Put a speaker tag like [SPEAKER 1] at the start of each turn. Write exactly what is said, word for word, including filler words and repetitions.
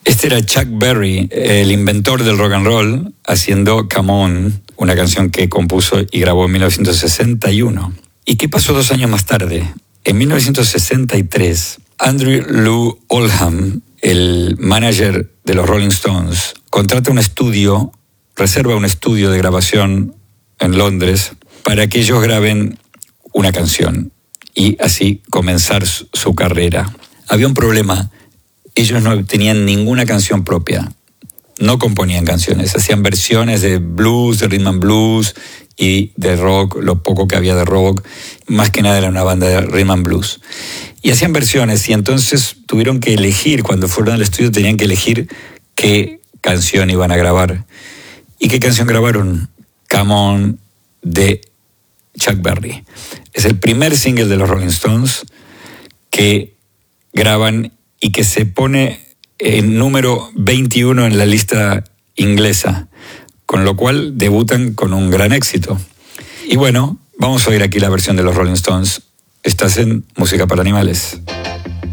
[SPEAKER 1] Este era Chuck Berry, el inventor del rock and roll, haciendo Come On, una canción que compuso y grabó en mil novecientos sesenta y uno. ¿Y qué pasó dos años más tarde? En mil novecientos sesenta y tres, Andrew Lou Oldham, el manager de los Rolling Stones, contrata un estudio, reserva un estudio de grabación en Londres para que ellos graben una canción y así comenzar su, su carrera. Había un problema. Ellos no tenían ninguna canción propia, no componían canciones, hacían versiones de blues, de rhythm and blues y de rock, lo poco que había de rock, más que nada era una banda de rhythm and blues. Y hacían versiones y entonces tuvieron que elegir, cuando fueron al estudio tenían que elegir qué canción iban a grabar. ¿Y qué canción grabaron? Come On, de Chuck Berry. Es el primer single de los Rolling Stones que graban y que se pone en número veintiuno en la lista inglesa, con lo cual debutan con un gran éxito. Y bueno, vamos a oír aquí la versión de los Rolling Stones. Estás en Música para Animales.